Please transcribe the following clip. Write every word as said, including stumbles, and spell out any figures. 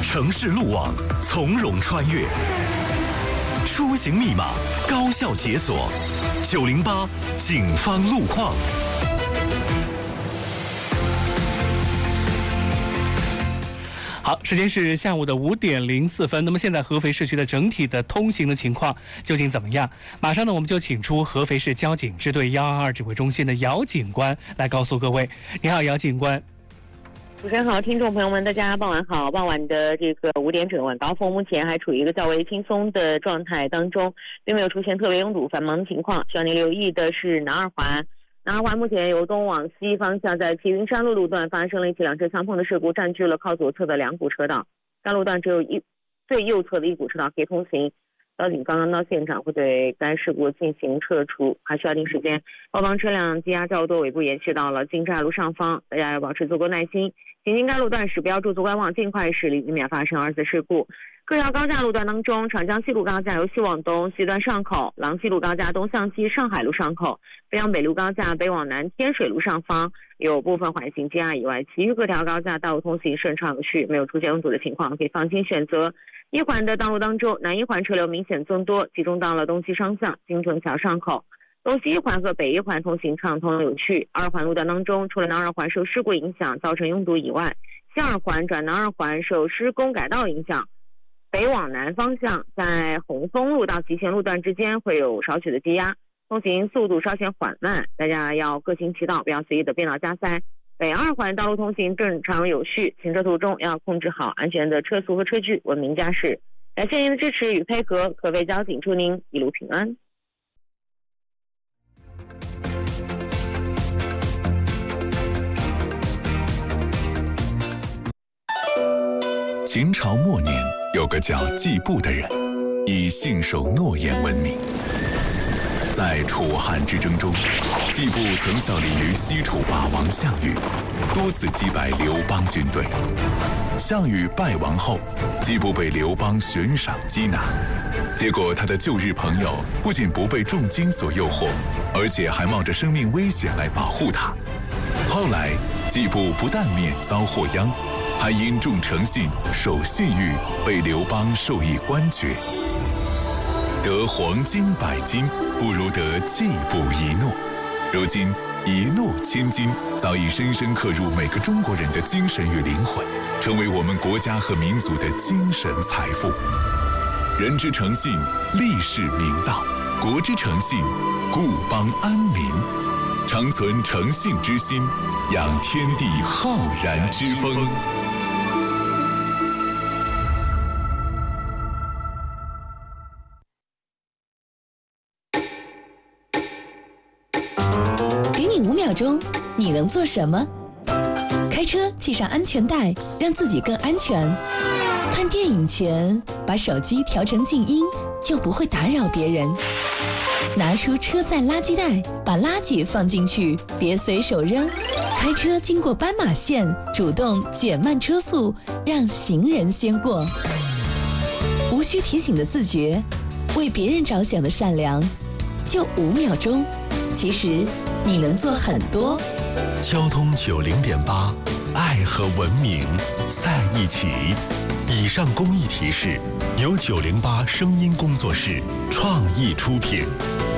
城市路网从容穿越，出行密码高效解锁。九零八警方路况。好，时间是下午的五点零四分。那么现在合肥市区的整体的通行的情况究竟怎么样？马上呢，我们就请出合肥市交警支队幺二二指挥中心的姚警官来告诉各位。你好，姚警官。 主持人好，听众朋友们，大家傍晚好。傍晚的这个五点整晚高峰，目前还处于一个较为轻松的状态当中，并没有出现特别拥堵繁忙的情况。需要您留意的是南二环。南二环目前由东往西方向，在齐云山路路段发生了一起两车相碰的事故，占据了靠左侧的两股车道。该路段只有一最右侧的一股车道可以通行。交警刚刚到现场，会对该事故进行撤除，还需要一定时间。后方车辆积压较多，尾部延续到了金寨路上方，大家要保持足够耐心。行经该路段时标驻足观望，尽快驶离，以免发生二次事故。各条高架路段当中，长江西路高架由西往东西段上口，郎西路高架东向西上海路上口，飞扬北路高架北往南天水路上方有部分缓行积压以外，其余各条高架道路通行顺畅有序，没有出现拥堵的情况，可以放心选择。一环的道路当中，南一环车流明显增多，集中到了东西双向金屯桥上口。东西一环和北一环通行畅通有序。二环路段当中，除了南二环受事故影响造成拥堵以外，西二环转南二环受施工改道影响，北往南方向在红枫路到集贤路段之间会有少许的积压，通行速度稍显缓慢，大家要各行其道，不要随意的变道加塞。北二环道路通行正常有序，行车途中要控制好安全的车速和车距，文明驾驶。感谢您的支持与配合，合肥交警祝您一路平安。 秦朝末年，有个叫季布的人，以信守诺言闻名。在楚汉之争中，季布曾效力于西楚霸王项羽，多次击败刘邦军队。项羽败亡后，季布被刘邦悬赏缉拿，结果他的旧日朋友不仅不被重金所诱惑，而且还冒着生命危险来保护他。后来，季布不但免遭祸殃，还因重诚信、守信誉，被刘邦授以官爵。得黄金百斤，不如得季布一诺。如今，一诺千金早已深深刻入每个中国人的精神与灵魂，成为我们国家和民族的精神财富。人之诚信，立世明道；国之诚信，固邦安民。常存诚信之心，养天地浩然之风。 给你五秒钟，你能做什么？开车系上安全带，让自己更安全。看电影前，把手机调成静音，就不会打扰别人。拿出车载垃圾袋，把垃圾放进去，别随手扔。开车经过斑马线，主动减慢车速，让行人先过。无需提醒的自觉，为别人着想的善良，就五秒钟。其实你能做很多。 交通九零点八，爱和文明在一起。以上公益提示由九零八声音工作室创意出品。